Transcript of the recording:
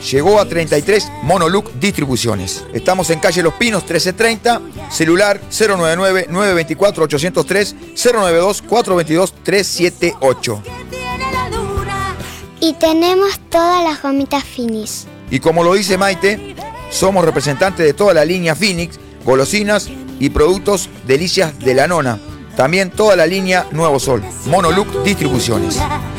llegó a 33 Monoluc Distribuciones. Estamos en calle Los Pinos 1330, celular 099-924-803, 092-422-378. Y tenemos todas las gomitas Finis. Y como lo dice Maite, somos representantes de toda la línea Phoenix, golosinas y productos delicias de la nona. También toda la línea Nuevo Sol. Monoluc Distribuciones.